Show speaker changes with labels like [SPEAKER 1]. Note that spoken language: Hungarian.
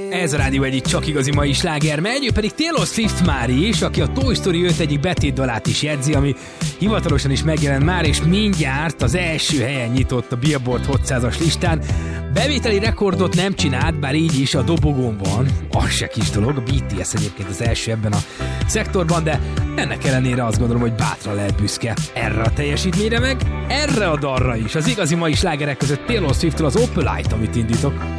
[SPEAKER 1] Ez a rádió egyik csak igazi mai sláger megy, ő pedig Taylor Swift már is, aki a Toy Story 5 egyik betétdalát is jegyzi, ami hivatalosan is megjelent már, és mindjárt az első helyen nyitott a Billboard Hot 100-as listán. Bevételi rekordot nem csinált, bár így is a dobogón van, az se kis dolog, a BTS egyébként az első ebben a szektorban, de ennek ellenére azt gondolom, hogy bátran lehet büszke erre a teljesítményre, meg erre a dalra is. Az igazi mai slágerek között Taylor Swift-től az Opalite, amit indítok.